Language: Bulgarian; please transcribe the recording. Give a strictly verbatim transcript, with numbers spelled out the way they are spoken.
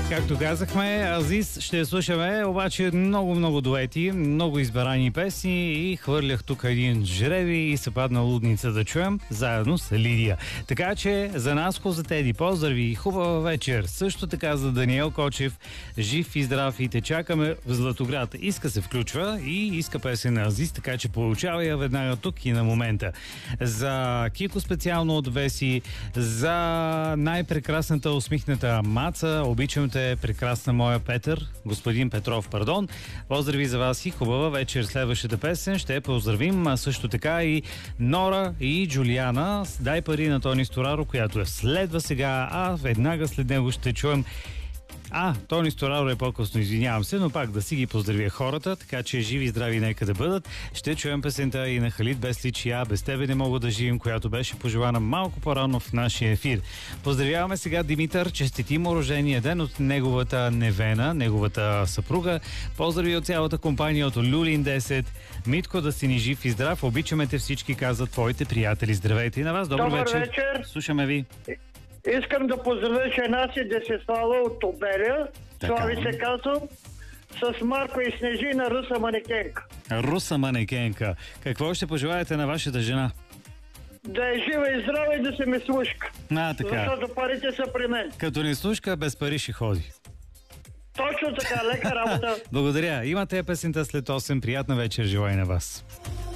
Както казахме, Азис ще слушаме, обаче много-много дуети, много избрани песни и хвърлях тук един жреби и се падна лудница да чуем, заедно с Лидия. Така че за Наско, за Теди, поздрави и хубава вечер. Също така за Даниел Кочев, жив и здрав и те чакаме в Златоград. Иска се включва и иска песен на Азис, така че получава я веднага тук и на момента. За Кико специално от Веси, за най-прекрасната усмихната Маца, обичам те, прекрасна моя Петър, господин Петров, пардон. Поздрави за вас и хубава вечер. Следващата песен ще поздравим а също така и Нора и Джулиана. Дай пари на Тони Стораро, която е следва сега, а веднага след него ще чуем. А, Тони Стораро е по-късно, извинявам се, но пак да си ги поздравя хората, така че живи и здрави нека да бъдат. Ще чуем песента и на Халид Беслич и "А без тебе не мога да живим", която беше пожелана малко по-рано в нашия ефир. Поздравяваме сега Димитър, честити му рождения ден от неговата Невена, неговата съпруга. Поздрави от цялата компания от Люлин десет. Митко, да си ни жив и здрав, обичаме те всички, казват твоите приятели. Здравейте и на вас, добър, Добър вечер. вечер. Слушаме ви. Искам да поздравя жена си Десислава от Обеля. Така. Слави се казвам. С Марко и Снежина, руса манекенка. Руса манекенка. Какво ще пожелаете на вашата жена? Да е жива и здрава и да се ми слушка. А, така. Защото парите са при мен. Като не слушка, без пари ще ходи. Точно така, лека работа. Благодаря. Имате песента след осем. Приятна вечер, желая на вас.